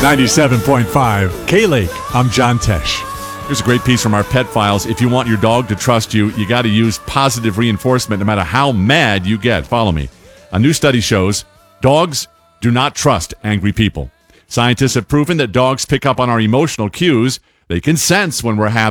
97.5 K-Lake. I'm John Tesh. Here's a great piece from our Pet Files. If you want your dog to trust you, you got to use positive reinforcement no matter how mad you get. Follow me. A new study shows dogs do not trust angry people. Scientists have proven that dogs pick up on our emotional cues. They can sense when we're happy